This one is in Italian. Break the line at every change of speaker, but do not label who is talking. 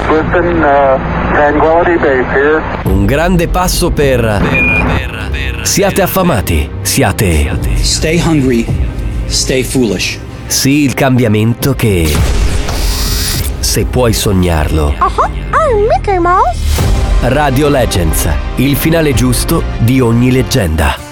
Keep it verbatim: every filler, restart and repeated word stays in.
Houston, uh, Tranquility Base here.
Un grande passo per... per, per, per siate affamati, siate...
Stay hungry, stay foolish.
Sì, il cambiamento che... se puoi sognarlo.
Uh-huh. I'm Mickey Mouse.
Radio Legends, il finale giusto di ogni leggenda.